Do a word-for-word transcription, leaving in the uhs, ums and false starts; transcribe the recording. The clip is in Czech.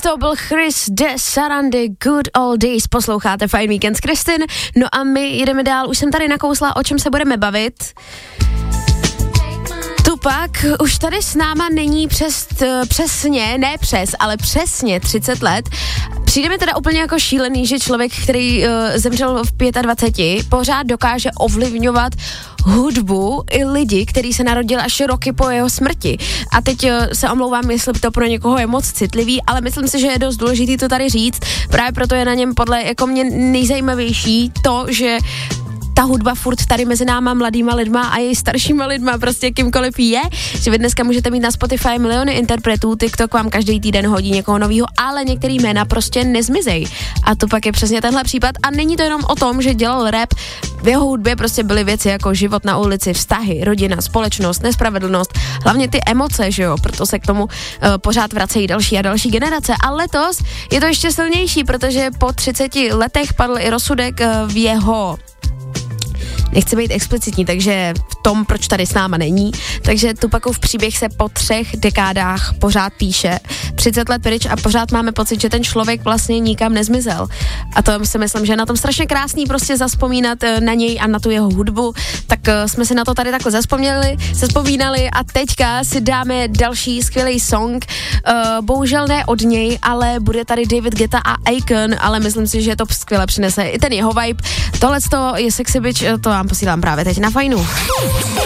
to byl Chris de Sarandi, Good Old Days, posloucháte Fajn víkend s Kristin, no a my jdeme dál, už jsem tady nakousla, o čem se budeme bavit. Tupac už tady s náma není přes, přesně, ne přes, ale přesně třicet let. Přijde mi teda úplně jako šílený, že člověk, který uh, zemřel v dvaceti pěti, pořád dokáže ovlivňovat hudbu i lidi, který se narodil až roky po jeho smrti. A teď uh, se omlouvám, jestli to pro někoho je moc citlivý, ale myslím si, že je dost důležitý to tady říct. Právě proto je na něm podle jako mě nejzajímavější to, že ta hudba furt tady mezi náma mladýma lidma a i staršíma lidma, prostě kýmkoliv je, že vy dneska můžete mít na Spotify miliony interpretů, TikTok vám každý týden hodí někoho novýho, ale některý jména prostě nezmizej. A to pak je přesně tenhle případ a není to jenom o tom, že dělal rap, v jeho hudbě prostě byly věci jako život na ulici, vztahy, rodina, společnost, nespravedlnost, hlavně ty emoce, že jo, proto se k tomu uh, pořád vracejí další a další generace. A letos je to ještě silnější, protože po třiceti letech padl i rozsudek uh, v jeho nechci být explicitní, takže v tom, proč tady s náma není. Takže Tupacův příběh se po třech dekádách pořád píše. třicet let pryč a pořád máme pocit, že ten člověk vlastně nikam nezmizel. A to si myslím, že je na tom strašně krásný prostě zazpomínat na něj a na tu jeho hudbu. Tak jsme si na to tady takhle zazpomněli, zazpomínali a teďka si dáme další skvělý song. Uh, bohužel ne od něj, ale bude tady David Guetta a Akon, ale myslím si, že to skvěle přinese i ten jeho vibe. Tohle je Sexy Bitch, to vám posílám právě teď na Fajnu.